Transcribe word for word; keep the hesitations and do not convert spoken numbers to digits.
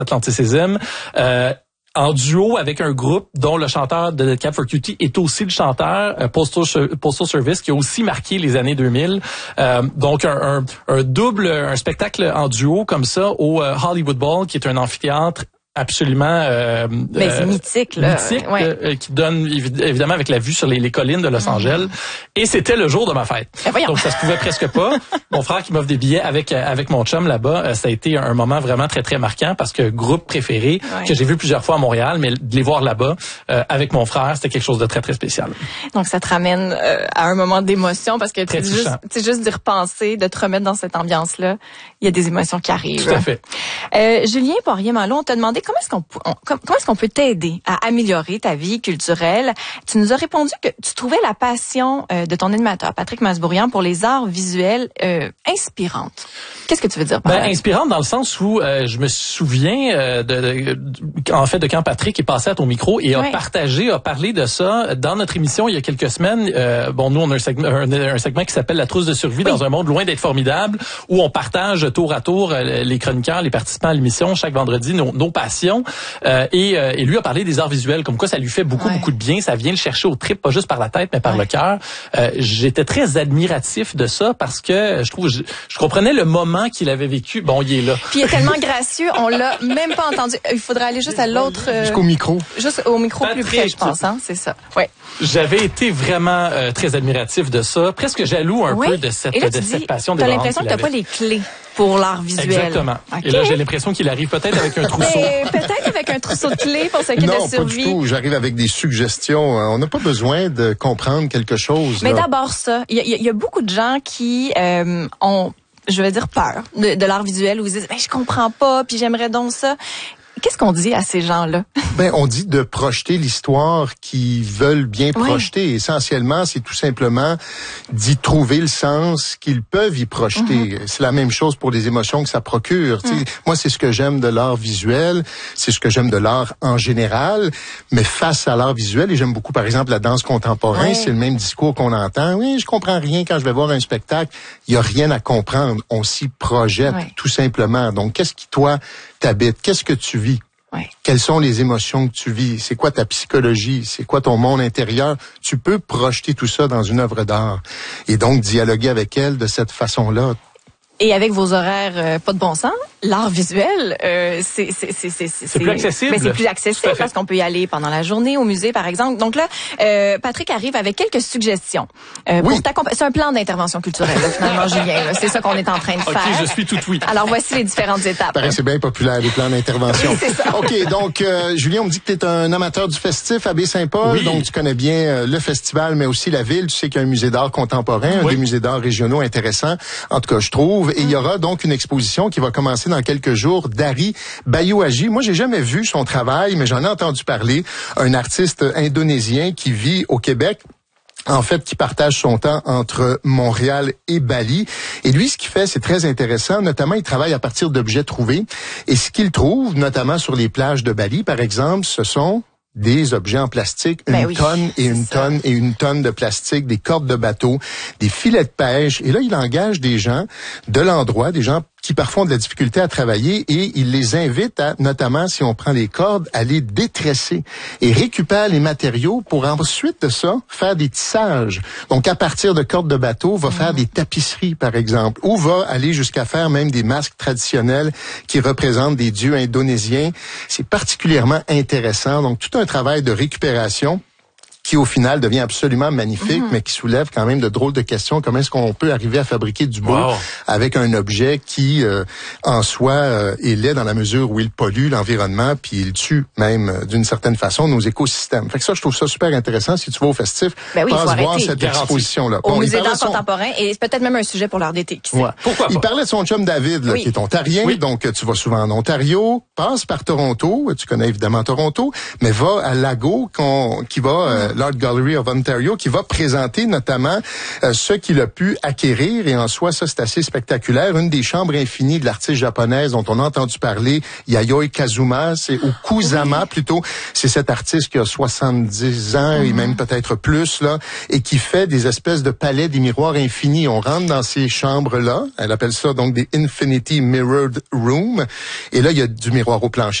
Atlanticism. Euh, en duo avec un groupe dont le chanteur de Cap for Cutie est aussi le chanteur, euh, Postal, Postal Service, qui a aussi marqué les années deux mille. Euh, donc, un, un, un double, un spectacle en duo comme ça au euh, Hollywood Bowl, qui est un amphithéâtre absolument euh, mais c'est mythique là, mythique ouais. euh, qui donne évidemment avec la vue sur les, les collines de Los Angeles. Mm-hmm. Et c'était le jour de ma fête. Donc ça se pouvait presque pas. Mon frère qui m'offre des billets avec avec mon chum là-bas, euh, ça a été un moment vraiment très très marquant parce que groupe préféré ouais. que j'ai vu plusieurs fois à Montréal, mais de les voir là-bas euh, avec mon frère, c'était quelque chose de très très spécial. Donc ça te ramène euh, à un moment d'émotion parce que tu juste tu juste d'y repenser, de te remettre dans cette ambiance là, il y a des émotions qui arrivent. Tout à fait. Euh, Julien Poirier-Malo, on t'a demandé comment est-ce qu'on on, comment est-ce qu'on peut t'aider à améliorer ta vie culturelle. Tu nous as répondu que tu trouvais la passion euh, de ton animateur, Patrick Masbourian, pour les arts visuels euh, inspirante. Qu'est-ce que tu veux dire par là? Ben, inspirante dans le sens où euh, je me souviens euh, de, de, de, en fait, de quand Patrick est passé à ton micro et ouais. a partagé, a parlé de ça dans notre émission il y a quelques semaines. Euh, bon, nous, on a un segment, un, un segment qui s'appelle La trousse de survie oui. dans un monde loin d'être formidable, où on partage tour à tour euh, les chroniqueurs, les participants à l'émission chaque vendredi nos, nos passions. Euh, et, euh, et lui a parlé des arts visuels, comme quoi ça lui fait beaucoup, ouais. beaucoup de bien. Ça vient le chercher au trip, pas juste par la tête, mais par ouais. le cœur. Euh, j'étais très admiratif de ça parce que je trouve, je, je comprenais le moment qu'il avait vécu. Bon, il est là. Puis il est tellement gracieux, on l'a même pas entendu. Il faudrait aller juste à l'autre. Euh, Jusqu'au micro. Juste au micro Patrick, plus près, je pense. Hein, c'est ça. Ouais. J'avais été vraiment euh, très admiratif de ça, presque jaloux un oui. peu de cette, là, de dis, cette passion des arts. T'as l'impression que t'as pas les clés pour l'art visuel. Exactement. Okay. Et là, j'ai l'impression qu'il arrive peut-être avec un trousseau. Mais peut-être avec un trousseau de clés pour ce qui est non, de survie. Non, pas du tout. J'arrive avec des suggestions. On n'a pas besoin de comprendre quelque chose. Mais là. d'abord ça, il y, y, y a beaucoup de gens qui euh, ont, je vais dire, peur de, de l'art visuel où ils disent, ben je comprends pas, puis j'aimerais donc ça. Qu'est-ce qu'on dit à ces gens-là? Ben, on dit de projeter l'histoire qu'ils veulent bien projeter. Oui. Essentiellement, c'est tout simplement d'y trouver le sens qu'ils peuvent y projeter. Mm-hmm. C'est la même chose pour les émotions que ça procure. Mm. Moi, c'est ce que j'aime de l'art visuel, c'est ce que j'aime de l'art en général, mais face à l'art visuel, et j'aime beaucoup, par exemple, la danse contemporaine, oui. c'est le même discours qu'on entend. Oui, je comprends rien quand je vais voir un spectacle. Il y a rien à comprendre. On s'y projette, oui. tout simplement. Donc, qu'est-ce qui, toi, t'habite? Qu'est-ce que tu vis? Ouais. Quelles sont les émotions que tu vis? C'est quoi ta psychologie? C'est quoi ton monde intérieur? Tu peux projeter tout ça dans une œuvre d'art et donc dialoguer avec elle de cette façon-là. Et avec vos horaires euh, pas de bon sens, l'art visuel, euh, c'est c'est c'est c'est c'est plus accessible. Mais c'est plus accessible parce qu'on peut y aller pendant la journée au musée, par exemple. Donc là, euh, Patrick arrive avec quelques suggestions euh, oui. pour t'accompagner. C'est un plan d'intervention culturelle, là, finalement, Julien. Là. C'est ça qu'on est en train de okay, faire. Ok, je suis tout oui. Alors voici les différentes étapes. Pareil, c'est bien populaire les plans d'intervention. C'est ça. Ok, donc euh, Julien, on me dit que tu es un amateur du festif à Baie-Saint-Paul, oui. donc tu connais bien euh, le festival, mais aussi la ville. Tu sais qu'il y a un musée d'art contemporain, oui. un des musées d'art régionaux intéressants, en tout cas, je trouve. Et il y aura donc une exposition qui va commencer dans quelques jours d'Ari Bayouagi. Moi, j'ai jamais vu son travail, mais j'en ai entendu parler. Un artiste indonésien qui vit au Québec. En fait, qui partage son temps entre Montréal et Bali. Et lui, ce qu'il fait, c'est très intéressant. Notamment, il travaille à partir d'objets trouvés. Et ce qu'il trouve, notamment sur les plages de Bali, par exemple, ce sont des objets en plastique, une ben oui, tonne et une ça. tonne et une tonne de plastique, des cordes de bateau, des filets de pêche. Et là, il engage des gens de l'endroit, des gens qui parfois ont de la difficulté à travailler et il les invite à, notamment si on prend les cordes, à les détresser et récupère les matériaux pour ensuite de ça faire des tissages. Donc à partir de cordes de bateau, va mmh. faire des tapisseries par exemple ou va aller jusqu'à faire même des masques traditionnels qui représentent des dieux indonésiens. C'est particulièrement intéressant. Donc tout un travail de récupération qui au final devient absolument magnifique, mm-hmm. mais qui soulève quand même de drôles de questions. Comment est-ce qu'on peut arriver à fabriquer du beau wow. avec un objet qui, euh, en soi, euh, est laid dans la mesure où il pollue l'environnement, puis il tue même, euh, d'une certaine façon, nos écosystèmes. Fait que ça, je trouve ça super intéressant. Si tu vas au festif, ben oui, passe voir cette exposition-là. Au bon, musée d'art son... contemporain, et c'est peut-être même un sujet pour l'art d'été. Ouais. Pourquoi pas? Il parlait de son chum David, là, oui. qui est ontarien, oui. donc tu vas souvent en Ontario, passe par Toronto, tu connais évidemment Toronto, mais va à Lago, qu'on, qui va, euh, l'Art Gallery of Ontario, qui va présenter notamment euh, ce qu'il a pu acquérir. Et en soi, ça, c'est assez spectaculaire. Une des chambres infinies de l'artiste japonaise dont on a entendu parler, Yayoi Kazuma, c'est ou Kusama plutôt. C'est cet artiste qui a soixante-dix ans mm-hmm. et même peut-être plus là, et qui fait des espèces de palais des miroirs infinis. On rentre dans ces chambres-là. Elle appelle ça donc des Infinity Mirrored Room. Et là, il y a du miroir au plancher.